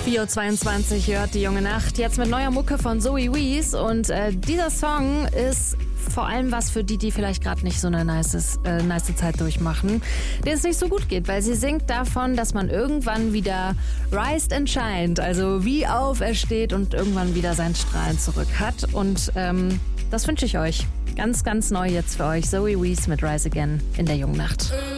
4:22 Uhr hört die junge Nacht. Jetzt mit neuer Mucke von Zoe Wees. Und dieser Song ist vor allem was für die, die vielleicht gerade nicht so eine nice Zeit durchmachen, denen es nicht so gut geht, weil sie singt davon, dass man irgendwann wieder rised and shined, also wie aufersteht und irgendwann wieder sein Strahlen zurück hat. Und das wünsche ich euch. Ganz, ganz neu jetzt für euch. Zoe Wees mit Rise Again in der jungen Nacht.